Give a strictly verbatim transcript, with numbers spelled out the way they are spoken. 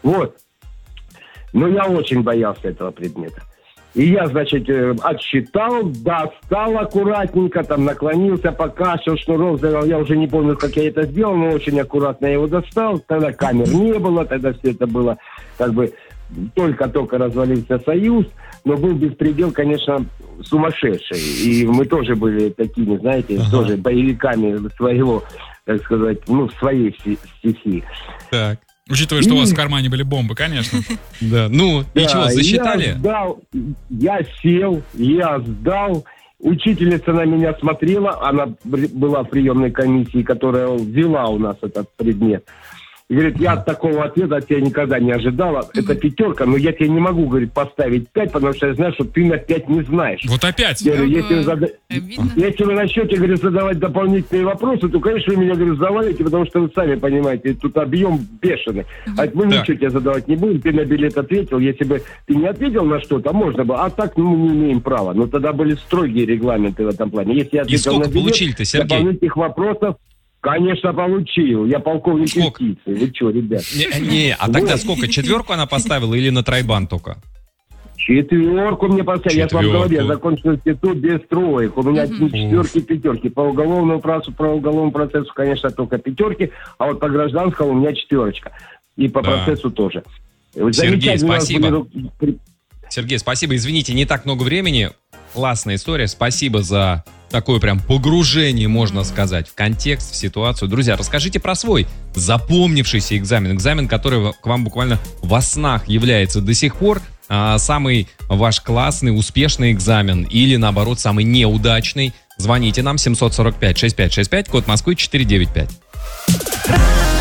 Вот. Но я очень боялся этого предмета. И я, значит, отсчитал, достал аккуратненько, там наклонился, покашлял, шнурок завел. Я уже не помню, как я это сделал, но очень аккуратно я его достал. Тогда камер не было, тогда все это было как бы только-только развалился Союз. Но был беспредел, конечно, сумасшедший. И мы тоже были такими, знаете, ага. тоже боевиками своего, так сказать, ну, своей стихии. Так. Учитывая, что и... у вас в кармане были бомбы, конечно. Да. Ну, и чего, засчитали? Я сдал, я сел, я сдал. Учительница на меня смотрела, она была в приемной комиссии, которая ввела у нас этот предмет. И говорит, я от такого ответа от тебя никогда не ожидала. Это пятерка, но я тебе не могу, говорит, поставить пять, потому что я знаю, что ты на пять не знаешь. Вот опять? Я говорю, если, вы зада... если вы начнете, говорю, задавать дополнительные вопросы, то, конечно, вы меня, говорю, завалите, потому что вы сами понимаете, тут объем бешеный. А мы да. ничего тебе задавать не будем, ты на билет ответил. Если бы ты не ответил на что-то, можно бы, а так ну, мы не имеем права. Но тогда были строгие регламенты в этом плане. Если я ответил на билет, получили-то, Сергей? Дополнительных вопросов, конечно, получил. Я полковник юстиции. Вы что, ребят? Не, не а тогда сколько? Четверку она поставила или на тройбан только? Четверку мне поставили. Я вам говорю, я закончил институт без троек. У меня одни четверки, пятерки. По уголовному процессу, по уголовному процессу, конечно, только пятерки, а вот по гражданскому у меня четверочка. И по да. процессу тоже. Сергей, спасибо. Сергей, спасибо. Извините, не так много времени. Классная история. Спасибо за такое прям погружение, можно сказать, в контекст, в ситуацию. Друзья, расскажите про свой запомнившийся экзамен. Экзамен, который к вам буквально во снах является до сих пор. А, самый ваш классный, успешный экзамен или, наоборот, самый неудачный. Звоните нам семь сорок пять шестьдесят пять шестьдесят пять, код Москвы четыреста девяносто пять.